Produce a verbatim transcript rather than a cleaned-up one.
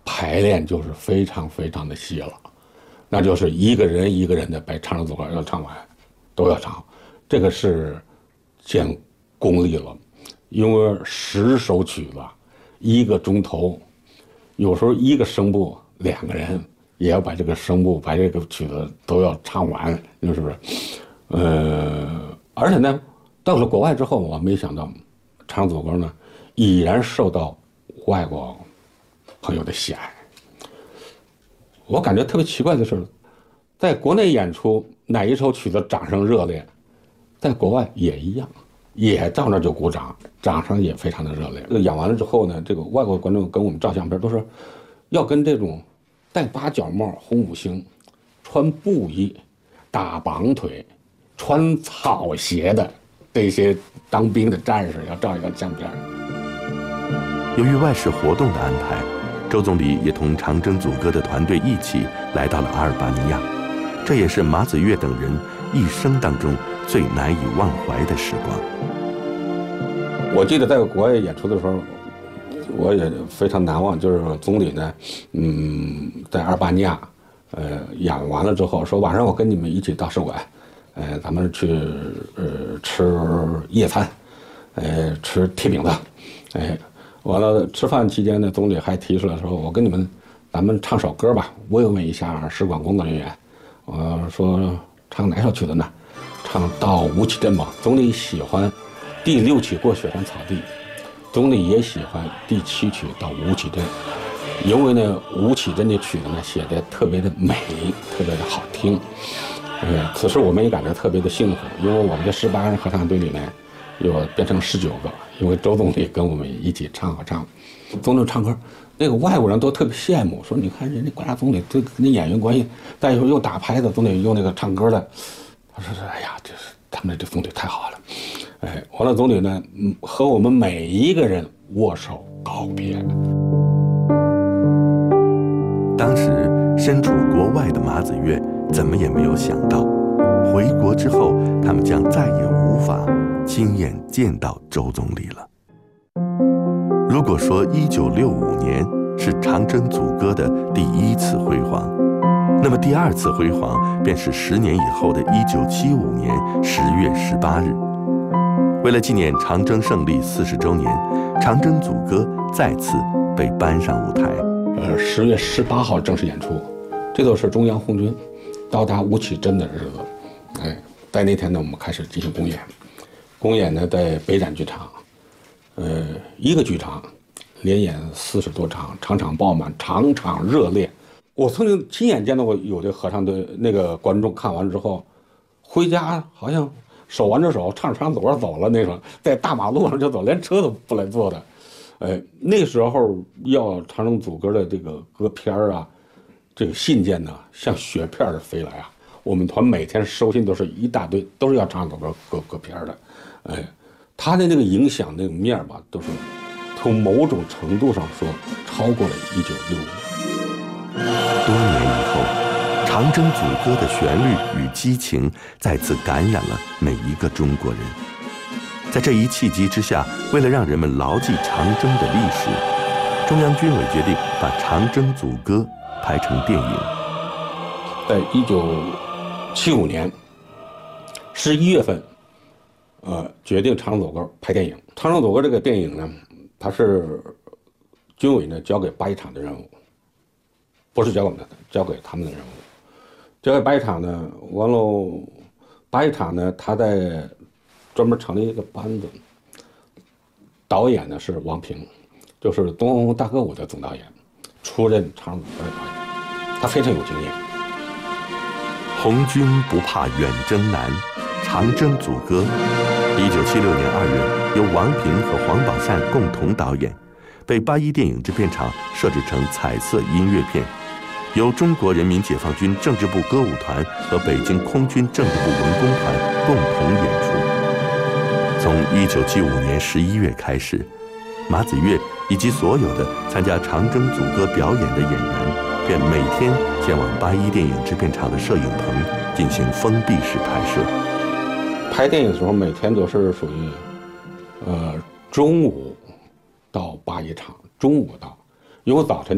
排练就是非常非常的细了，那就是一个人一个人的把《长征组歌》要唱完，都要唱，这个是见功力了，因为十首曲子，一个钟头，有时候一个声部两个人也要把这个声部把这个曲子都要唱完，是不是？呃，而且呢，到了国外之后，我没想到《长征组歌》呢，已然受到外国朋友的喜爱。我感觉特别奇怪的是，在国内演出哪一首曲子掌声热烈，在国外也一样，也照那就鼓掌，掌声也非常的热烈。演完了之后呢，这个外国观众跟我们照相片都是要跟这种戴八角帽、红五星、穿布衣、打绑腿、穿草鞋的这些当兵的战士要照一张相片。 由于外事活动的安排，周总理也同长征组歌的团队一起来到了阿尔巴尼亚，这也是马子悦等人一生当中最难以忘怀的时光。 我记得在国外演出的时候，我也非常难忘，就是总理呢，嗯，在阿尔巴尼亚，呃，演完了之后说晚上我跟你们一起到使馆，呃，咱们去呃吃夜餐，呃，吃铁饼子，哎。完了，吃饭期间呢，总理还提出来说：“我跟你们，咱们唱首歌吧，慰问一下使馆工作人员。”我说唱哪首曲子呢？唱到吴启镇吧。总理喜欢第六曲《过雪山草地》，总理也喜欢第七曲到吴启镇，因为呢，吴启镇的曲子呢写的特别的美，特别的好听。呃，此时我们也感觉特别的幸福，因为我们这十八人合唱队里面又变成十九个。因为周总理跟我们一起唱合唱，总理唱歌，那个外国人都特别羡慕，说你看人家国家总理这跟那演员关系，再一会儿又打拍子，总理用那个唱歌的，他说哎呀，这是他们这总理太好了，哎，完了总理呢，嗯，和我们每一个人握手告别。 当时身处国外的马子悦怎么也没有想到，回国之后他们将再也无法亲眼见到周总理了。如果说一九六五年是长征组歌的第一次辉煌，那么第二次辉煌便是十年以后的一九七五年十月十八日。为了纪念长征胜利四十周年，长征组歌再次被搬上舞台。 呃，十月十八号正式演出，这都是中央红军到达吴启镇的日子。哎，在那天呢，我们开始进行公演。公演呢，在北展剧场，呃，一个剧场连演四十多场，场场爆满，场场热烈。我曾经亲眼见到过有的合唱队那个观众看完之后，回家好像手挽着手唱着唱着走着走了那种，在大马路上就走，连车都不来坐的。哎，那时候要长征组歌的这个歌片啊，这个信件呢，像雪片的飞来啊。我们团每天收信都是一大堆，都是要长征组歌歌歌片的。哎，他的那个影响那个面吧，都是从某种程度上说超过了一九六五。 多年以后，长征组歌的旋律与激情再次感染了每一个中国人。在这一契机之下，为了让人们牢记长征的历史，中央军委决定把长征组歌拍成电影。 在一九七五年十一月份。呃，决定长征组歌拍电影。长征组歌这个电影呢，它是军委呢交给八一厂的任务，不是交给我们的，交给他们的任务。交给八一厂呢，完喽，八一厂呢，他在专门成立一个班子，导演呢是王平，就是《东方大歌舞》的总导演，出任长征组歌的导演，他非常有经验。 红军不怕远征难。长征组歌，一九七六年二月，由王平和黄宝善共同导演，被八一电影制片厂设置成彩色音乐片，由中国人民解放军政治部歌舞团和北京空军政治部文工团共同演出。从一九七五年十一月开始，马子悦以及所有的参加长征组歌表演的演员，便每天前往八一电影制片厂的摄影棚进行封闭式拍摄。 拍电影的时候，每天都是属于，呃，中午到八一厂，中午到，因为早晨。